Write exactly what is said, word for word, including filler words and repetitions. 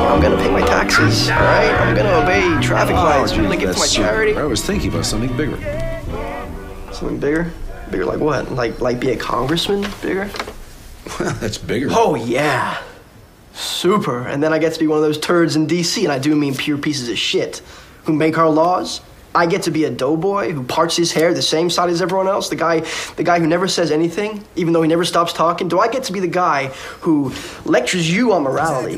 I'm gonna pay my taxes, all right? I'm gonna obey traffic lights. I'm gonna give to my charity. I was thinking about something bigger. Something bigger? Bigger like what? Like like be a congressman? Bigger? Well, that's bigger. Oh, yeah. Super. And then I get to be one of those turds in D C, and I do mean pure pieces of shit, who make our laws. I get to be a doughboy who parts his hair the same side as everyone else, the guy the guy who never says anything, even though he never stops talking. Do I get to be the guy who lectures you on morality